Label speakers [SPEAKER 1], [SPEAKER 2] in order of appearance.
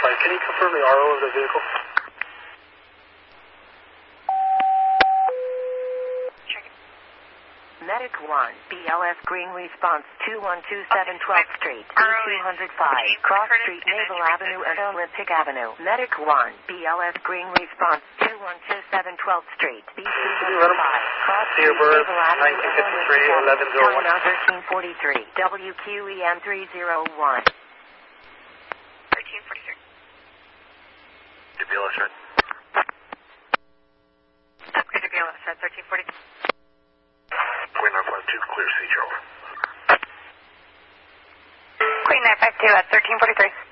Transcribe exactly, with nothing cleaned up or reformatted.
[SPEAKER 1] flight. Can you confirm the R O of the vehicle?
[SPEAKER 2] Medic one, B L S Green Response two one two seven twelfth Street, B two oh five, Cross Street, Naval Avenue and Olympic Avenue. Medic one, B L S Green Response two one two seven twelfth Street, B two oh five, Cross Street, Naval Avenue and Olympic Avenue. Terminal thirteen forty-three, W Q E M three oh one.
[SPEAKER 3] thirteen forty-three.
[SPEAKER 1] B L S red.
[SPEAKER 3] Okay, B L S red, thirteen forty-three.
[SPEAKER 1] Queen nine five two, clear C, over.
[SPEAKER 3] Queen nine five two at thirteen forty-three.